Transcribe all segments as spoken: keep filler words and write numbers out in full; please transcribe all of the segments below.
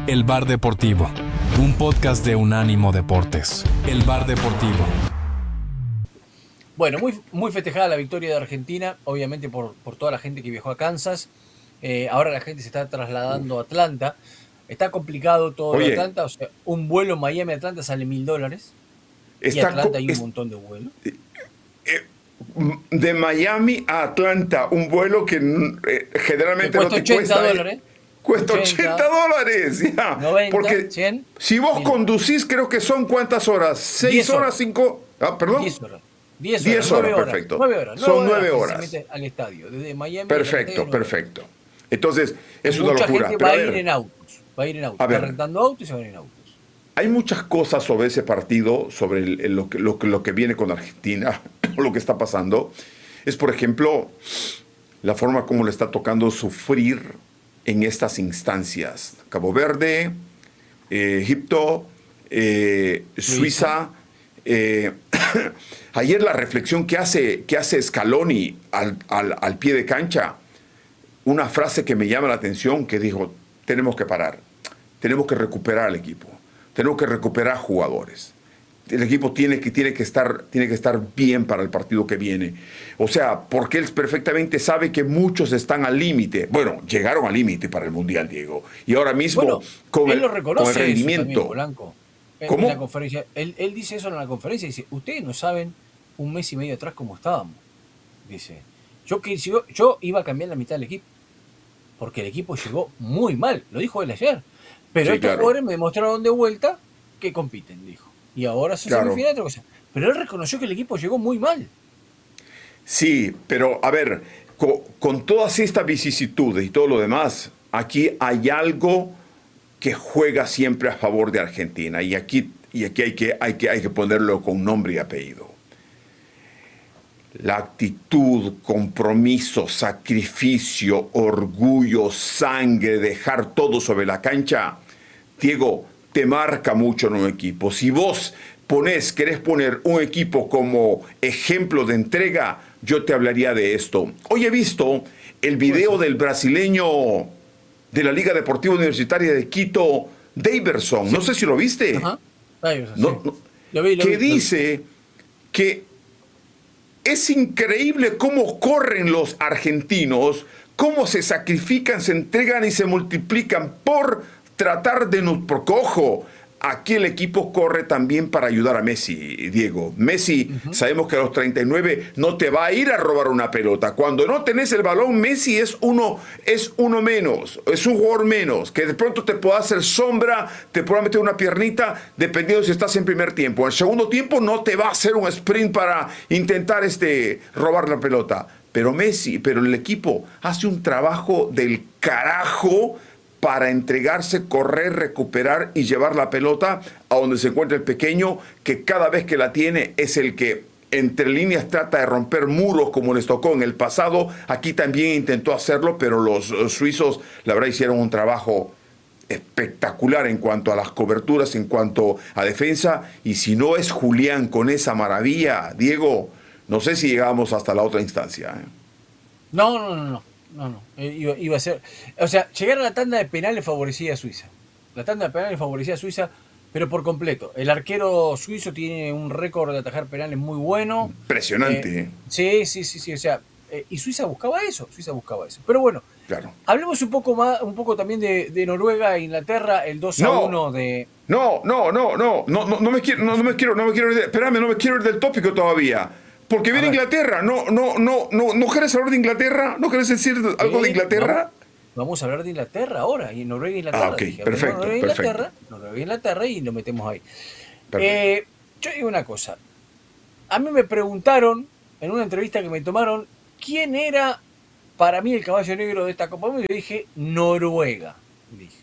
El Bar Deportivo, un podcast de Unánimo Deportes. El Bar Deportivo. Bueno, muy, muy festejada la victoria de Argentina, obviamente por, por toda la gente que viajó a Kansas. Eh, ahora la gente se está trasladando a Atlanta. Está complicado todo lo de Oye, Atlanta. O sea, un vuelo Miami-Atlanta sale mil dólares. Y está Atlanta co- hay un es- montón de vuelos. de Miami a Atlanta, un vuelo que eh, Que generalmente cuesta no te ochenta cuesta. eh, dólares. Cuesta ochenta, ochenta dólares, ya. noventa, Porque cien, si vos mil. conducís, creo que son ¿cuántas horas? ¿Seis diez horas? horas. ¿Cinco? Ah, perdón. diez horas. diez horas, diez nueve horas, horas. perfecto. nueve horas. Son nueve nueve que horas. Se mete al estadio. Desde Miami. Perfecto, al perfecto. Entonces, es una Mucha locura. gente Pero va a a ir ver, en autos. Va a ir en autos. A Está ver. rentando autos y se van en autos. hay muchas cosas sobre ese partido, sobre el- el- lo, que, lo, que, lo que viene con Argentina, lo que está pasando. Es, por ejemplo, la forma como le está tocando sufrir en estas instancias. Cabo Verde, eh, Egipto, eh, Suiza. eh, ayer la reflexión que hace, que hace Scaloni al, al, al pie de cancha, una frase que me llama la atención, que dijo, tenemos que parar, tenemos que recuperar al equipo, tenemos que recuperar jugadores. El equipo tiene que, tiene, que estar, tiene que estar bien para el partido que viene. O sea, porque él perfectamente sabe que muchos están al límite. Bueno, llegaron al límite para el Mundial, Diego. Y ahora mismo, Bueno, con, él el, lo con reconoce el eso también, rendimiento... Polanco. En, ¿Cómo? en la conferencia. Él, él dice eso en la conferencia. Dice, ustedes no saben un mes y medio atrás cómo estábamos. Dice, yo, que- yo, yo iba a cambiar la mitad del equipo. Porque el equipo llegó muy mal. Lo dijo él ayer. Pero Sí, estos claro. jugadores me demostraron de vuelta que compiten, dijo. Y ahora se Claro. semifinal otra cosa. Pero él reconoció que el equipo llegó muy mal. Sí, pero a ver, co- con, todas estas vicisitudes y todo lo demás, aquí hay algo que juega siempre a favor de Argentina. Y aquí, y aquí hay, que, hay, que, hay que ponerlo con nombre y apellido. La actitud, compromiso, sacrificio, orgullo, sangre, dejar todo sobre la cancha, Diego, te marca mucho en un equipo. Si vos ponés, querés poner un equipo como ejemplo de entrega, yo te hablaría de esto. Hoy he visto el video del brasileño de la Liga Deportiva Universitaria de Quito, Daverson. No sé si lo viste. Ajá. Ahí, sí. No, no, Lo vi, lo que vi, lo vi. dice que es increíble cómo corren los argentinos, cómo se sacrifican, se entregan y se multiplican por tratar de... no- Porque, ojo, aquí el equipo corre también para ayudar a Messi, Diego. Messi, sabemos que a los treinta y nueve no te va a ir a robar una pelota. Cuando no tenés el balón, Messi es uno, es uno menos, es un jugador menos, que de pronto te pueda hacer sombra, te pueda meter una piernita, dependiendo si estás en primer tiempo. En el segundo tiempo no te va a hacer un sprint para intentar este, robar la pelota. Pero Messi, pero el equipo hace un trabajo del carajo para entregarse, correr, recuperar y llevar la pelota a donde se encuentra el pequeño, que cada vez que la tiene es el que entre líneas trata de romper muros como les tocó en el pasado. Aquí también intentó hacerlo, pero los eh, suizos, la verdad, hicieron un trabajo espectacular en cuanto a las coberturas, en cuanto a defensa. Y si no es Julián con esa maravilla, Diego, no sé si llegamos hasta la otra instancia, ¿eh? No, no, no, no. No, no. Eh, Iba, iba a ser. O sea, llegar a la tanda de penales favorecía a Suiza. La tanda de penales favorecía a Suiza, pero por completo. El arquero suizo tiene un récord de atajar penales muy bueno. Impresionante, Eh, ¿eh? sí, sí, sí, sí. O sea, eh, y Suiza buscaba eso. Suiza buscaba eso. Pero bueno, Claro. hablemos un poco más, un poco también de, de Noruega e Inglaterra, el dos a No. uno de. No, no, no, no, no, no, no me quiero, no, no me quiero, no me quiero ir de, espérame, no me quiero ir del tópico todavía. Porque viene A ver. Inglaterra. No, no, no, no, ¿no querés hablar de Inglaterra? ¿No querés decir algo de Sí, Inglaterra? Vamos, vamos a hablar de Inglaterra ahora, y Noruega e Inglaterra. Ah, ok, Dije, hablemos de perfecto, Noruega e perfecto. Inglaterra, Noruega e Inglaterra y lo metemos ahí. Perfecto. Eh, yo digo una cosa. A mí me preguntaron en una entrevista que me tomaron quién era para mí el caballo negro de esta Copa Mundial. Yo dije Noruega. Dije.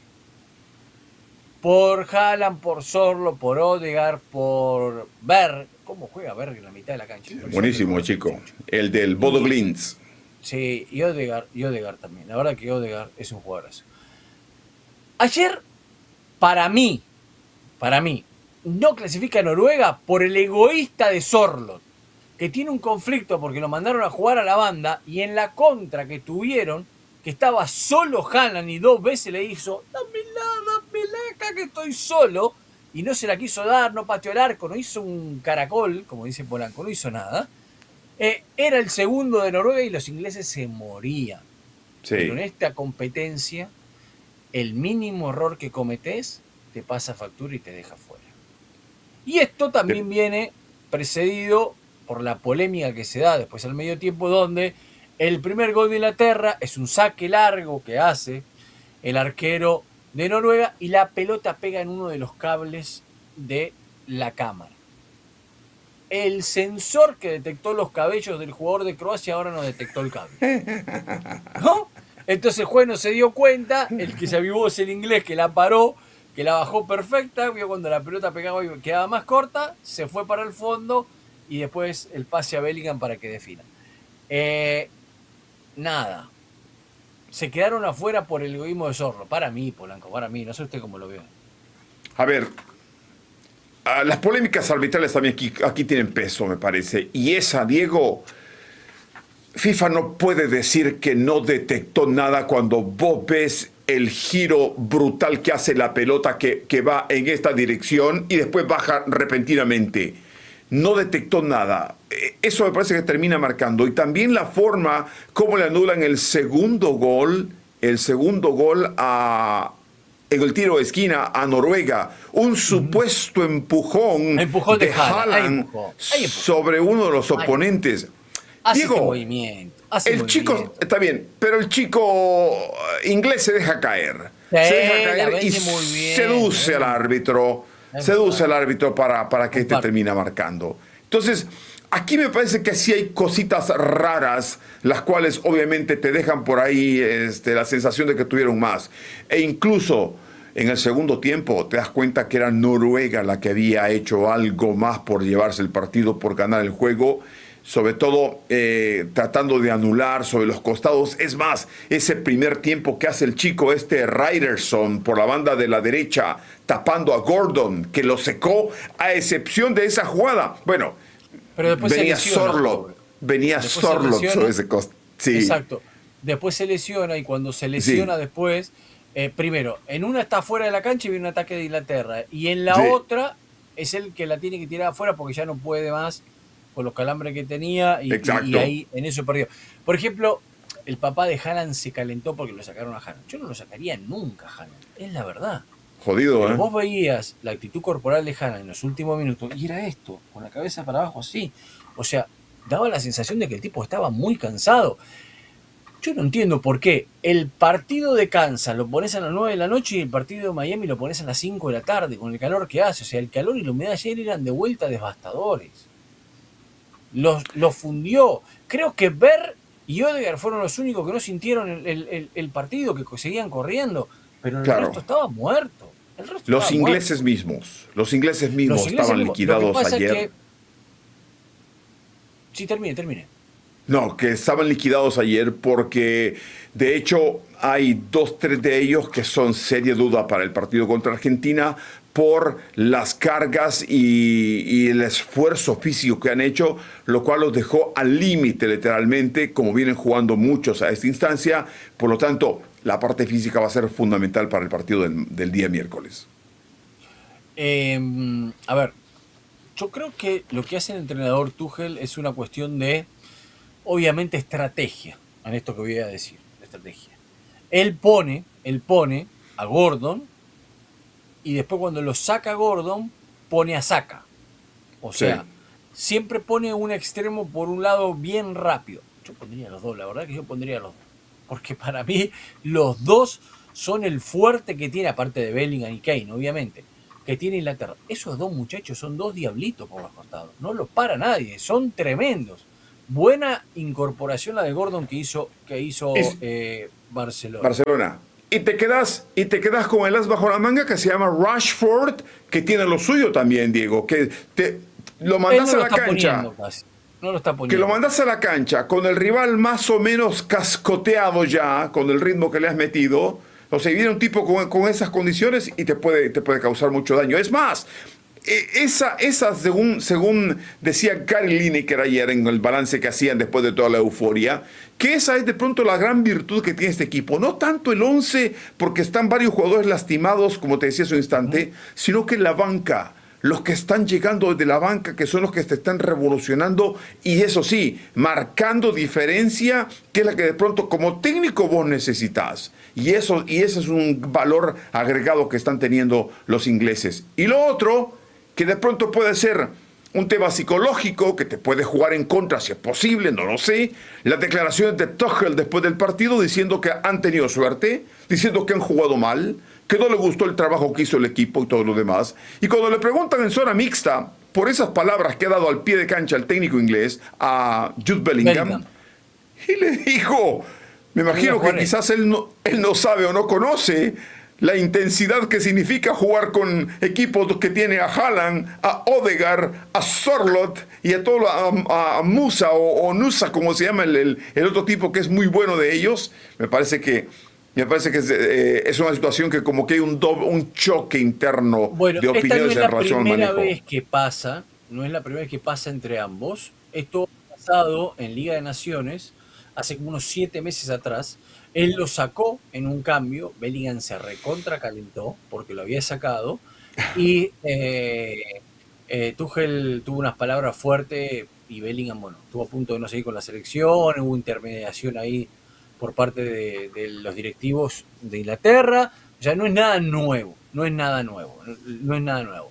Por Haaland, por Sorlo, por Odegaard, por Berg. ¿Cómo juega Berg en la mitad de la cancha? Buenísimo, chico. El del Bodo Glimt. Sí, y Odegaard, y Odegaard también. La verdad que Odegaard es un jugadorazo. Ayer, para mí, para mí, no clasifica a Noruega por el egoísta de Sorloth, que tiene un conflicto porque lo mandaron a jugar a la banda y en la contra que tuvieron, que estaba solo Haaland y dos veces le hizo, dámela, dámela, acá que estoy solo, y no se la quiso dar, no pateó el arco, no hizo un caracol, como dice Polanco, no hizo nada. Eh, era el segundo de Noruega y los ingleses se morían. Sí. Pero en esta competencia, el mínimo error que cometés te pasa factura y te deja fuera. Y esto también viene precedido por la polémica que se da después al medio tiempo, donde el primer gol de Inglaterra es un saque largo que hace el arquero de Noruega y la pelota pega en uno de los cables de la cámara. El sensor que detectó los cabellos del jugador de Croacia ahora no detectó el cable. ¿No? Entonces el juez no se dio cuenta, el que se avivó es el inglés que la paró, que la bajó perfecta, vio cuando la pelota pegaba y quedaba más corta, se fue para el fondo y después el pase a Bellingham para que defina. Eh, nada. Se quedaron afuera por el egoísmo de Zorro. Para mí, Polanco, para mí. No sé usted cómo lo ve. A ver, uh, las polémicas arbitrales también aquí, aquí tienen peso, me parece. Y esa, Diego, FIFA no puede decir que no detectó nada cuando vos ves el giro brutal que hace la pelota que, que va en esta dirección y después baja repentinamente. No detectó nada. Eso me parece que termina marcando. Y también la forma como le anulan el segundo gol, el segundo gol a, en el tiro de esquina a Noruega. Un uh-huh. supuesto empujón, empujón de, de Haaland sobre uno de los oponentes. Hace Diego, este movimiento. Hace el movimiento. chico, está bien, pero el chico inglés se deja caer. Sí, se deja caer y seduce bien, al árbitro. Seduce al árbitro para, para que este termine marcando. Entonces, aquí me parece que sí hay cositas raras, las cuales obviamente te dejan por ahí este, la sensación de que tuvieron más. E incluso en el segundo tiempo te das cuenta que era Noruega la que había hecho algo más por llevarse el partido, por ganar el juego. Sobre todo eh, tratando de anular sobre los costados. Es más, ese primer tiempo que hace el chico este Ryderson por la banda de la derecha, tapando a Gordon, que lo secó, a excepción de esa jugada. Bueno, pero después venía Sorlo, venía Sorlo sobre ese costado. Sí. Exacto. Después se lesiona y cuando se lesiona sí. después, eh, primero, en una está fuera de la cancha y viene un ataque de Inglaterra. Y en la sí. otra es el que la tiene que tirar afuera porque ya no puede más con los calambres que tenía y, y, y ahí en eso perdió. Por ejemplo, el papá de Haaland se calentó porque lo sacaron a Haaland. Yo no lo sacaría nunca a Haaland, es la verdad. Jodido, Pero ¿eh? Vos veías la actitud corporal de Haaland en los últimos minutos y era esto, con la cabeza para abajo así. O sea, daba la sensación de que el tipo estaba muy cansado. Yo no entiendo por qué el partido de Kansas lo pones a las nueve de la noche y el partido de Miami lo pones a las cinco de la tarde, con el calor que hace. O sea, el calor y la humedad ayer eran de vuelta devastadores. Los, los fundió. Creo que Ver y Odegaard fueron los únicos que no sintieron el, el, el partido, que seguían corriendo, pero el claro. resto estaba muerto. El resto los estaba ingleses muerto. mismos, los ingleses mismos los ingleses estaban mismos. liquidados ayer. Que... Sí, termine, termine. No, que estaban liquidados ayer porque de hecho hay dos, tres de ellos que son seria duda para el partido contra Argentina por las cargas y, y el esfuerzo físico que han hecho, lo cual los dejó al límite literalmente, como vienen jugando muchos a esta instancia. Por lo tanto, la parte física va a ser fundamental para el partido del, del día miércoles. Eh, a ver, yo creo que lo que hace el entrenador Tuchel es una cuestión de, obviamente, estrategia, en esto que voy a decir, estrategia. Él pone, él pone a Gordon y después cuando lo saca Gordon, pone a Saka. O sea, sí. siempre pone un extremo por un lado bien rápido. Yo pondría los dos, la verdad que yo pondría los dos. Porque para mí los dos son el fuerte que tiene, aparte de Bellingham y Kane, obviamente, que tiene Inglaterra. Esos dos muchachos son dos diablitos por los costados. No los para nadie, son tremendos. Buena incorporación la de Gordon que hizo, que hizo es, eh, Barcelona. Barcelona. Y te quedas, y te quedas con el as bajo la manga que se llama Rashford, que tiene lo suyo también, Diego, que te lo mandas no a la cancha. No lo está poniendo. Que lo mandas a la cancha con el rival más o menos cascoteado ya, con el ritmo que le has metido. O sea, viene un tipo con, con esas condiciones y te puede, te puede causar mucho daño. Es más, esa, esa según, según decía Gary Lineker ayer en el balance que hacían después de toda la euforia, que esa es de pronto la gran virtud que tiene este equipo. No tanto el once, porque están varios jugadores lastimados, como te decía hace un instante, sino que la banca, los que están llegando desde la banca, que son los que te están revolucionando, y eso sí, marcando diferencia, que es la que de pronto como técnico vos necesitas. Y eso, y ese es un valor agregado que están teniendo los ingleses. Y lo otro, que de pronto puede ser un tema psicológico, que te puede jugar en contra si es posible, no lo sé. Las declaraciones de Tuchel después del partido diciendo que han tenido suerte, diciendo que han jugado mal, que no le gustó el trabajo que hizo el equipo y todo lo demás. Y cuando le preguntan en zona mixta por esas palabras que ha dado al pie de cancha el técnico inglés a Jude Bellingham, Bellingham. y le dijo, me imagino que quizás él no, él no sabe o no conoce la intensidad que significa jugar con equipos que tiene a Haaland, a Odegaard, a Sorloth y a todo a, a Musa o, o Nusa, como se llama el, el, el otro tipo que es muy bueno de ellos. Me parece que me parece que es, eh, es una situación que como que hay un, doble, un choque interno bueno, de opiniones no en relación al manejo. No es la primera vez que pasa, no es la primera vez que pasa entre ambos. Esto ha pasado en Liga de Naciones hace como unos siete meses atrás. Él lo sacó en un cambio, Bellingham se recontra calentó porque lo había sacado y eh, eh, Tuchel tuvo unas palabras fuertes y Bellingham, bueno, estuvo a punto de no seguir con la selección, hubo intermediación ahí por parte de, de los directivos de Inglaterra. O sea, no es nada nuevo, no es nada nuevo, no, no es nada nuevo.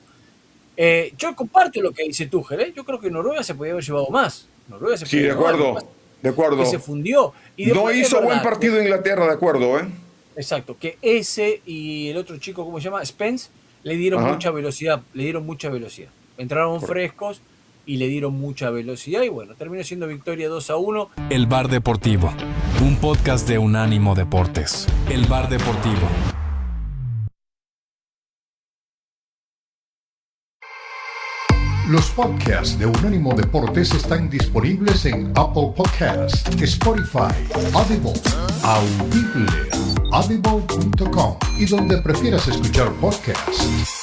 Eh, yo comparto lo que dice Tuchel, ¿eh? Yo creo que Noruega se podía haber llevado más. Noruega se sí, de acuerdo. Más. De acuerdo. Que se fundió. Y no hizo verdad, buen partido en Inglaterra, de acuerdo, ¿eh? Exacto, que ese y el otro chico, ¿cómo se llama? Spence, le dieron Ajá. mucha velocidad, le dieron mucha velocidad. Entraron Por... frescos y le dieron mucha velocidad y bueno, terminó siendo victoria dos a uno. El Bar Deportivo, un podcast de Unánimo Deportes. El Bar Deportivo. Los podcasts de Unánimo Deportes están disponibles en Apple Podcasts, Spotify, Audible, Audible, audible punto com y donde prefieras escuchar podcasts.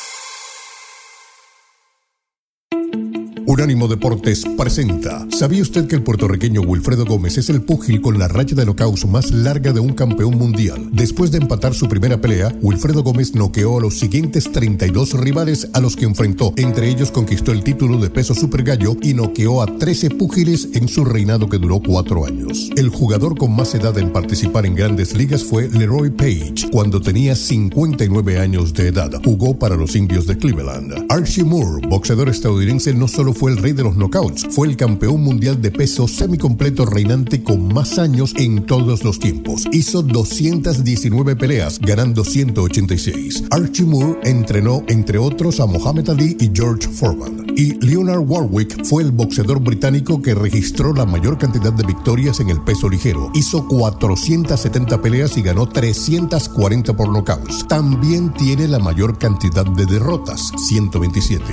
Unánimo Deportes presenta. ¿Sabía usted que el puertorriqueño Wilfredo Gómez es el púgil con la racha de knockouts más larga de un campeón mundial? Después de empatar su primera pelea, Wilfredo Gómez noqueó a los siguientes treinta y dos rivales a los que enfrentó. Entre ellos conquistó el título de peso super gallo y noqueó a trece púgiles en su reinado que duró cuatro años. El jugador con más edad en participar en grandes ligas fue Leroy Page, cuando tenía cincuenta y nueve años de edad. Jugó para los Indios de Cleveland. Archie Moore, boxeador estadounidense, no solo fue el rey de los knockouts, fue el campeón mundial de peso semicompleto reinante con más años en todos los tiempos. Hizo doscientas diecinueve peleas, ganando ciento ochenta y seis. Archie Moore entrenó, entre otros, a Muhammad Ali y George Foreman. Y Leonard Warwick fue el boxeador británico que registró la mayor cantidad de victorias en el peso ligero. Hizo cuatrocientas setenta peleas y ganó trescientas cuarenta por knockouts. También tiene la mayor cantidad de derrotas, ciento veintisiete.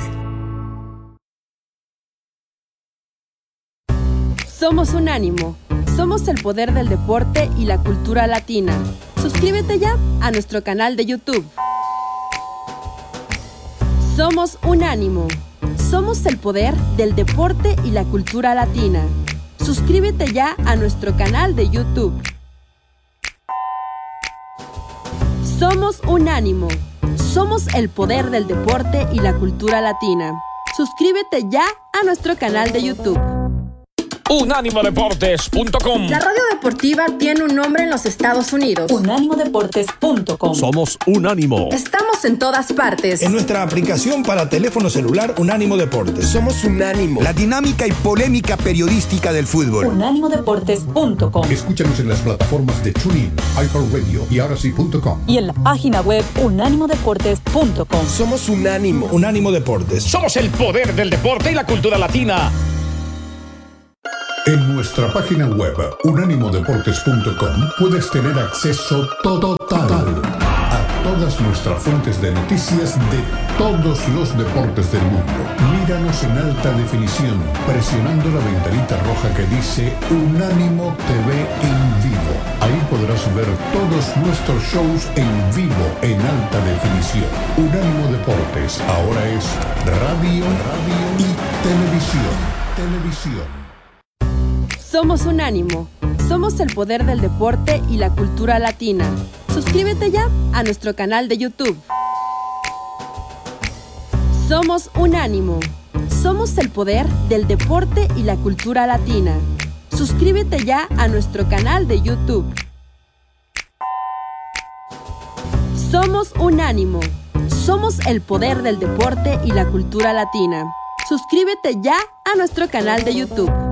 Somos Unánimo. Somos el poder del deporte y la cultura latina. Suscríbete ya a nuestro canal de YouTube. Somos Unánimo. Somos el poder del deporte y la cultura latina. Suscríbete ya a nuestro canal de YouTube. Somos Unánimo. Somos el poder del deporte y la cultura latina. Suscríbete ya a nuestro canal de YouTube. Unánimo Deportes punto com. La radio deportiva tiene un nombre en los Estados Unidos. Unánimo Deportes punto com. Somos Unánimo. Estamos en todas partes. En nuestra aplicación para teléfono celular Unánimo Deportes. Somos Unánimo. La dinámica y polémica periodística del fútbol. Unánimo Deportes punto com. Escúchanos en las plataformas de TuneIn, iHeartRadio y ahora sí punto com. Y en la página web Unánimo Deportes punto com. Somos Unánimo. Unánimo Deportes. Somos el poder del deporte y la cultura latina. En nuestra página web, unánimo deportes punto com, puedes tener acceso total a todas nuestras fuentes de noticias de todos los deportes del mundo. Míranos en alta definición, presionando la ventanita roja que dice Unánimo T V en vivo. Ahí podrás ver todos nuestros shows en vivo en alta definición. Unánimo Deportes ahora es radio, radio y televisión. Televisión. Somos Unánimo. Somos el poder del deporte y la cultura latina. Suscríbete ya a nuestro canal de YouTube. Somos Unánimo. Somos el poder del deporte y la cultura latina. Suscríbete ya a nuestro canal de YouTube. Somos Unánimo. Somos el poder del deporte y la cultura latina. Suscríbete ya a nuestro canal de YouTube.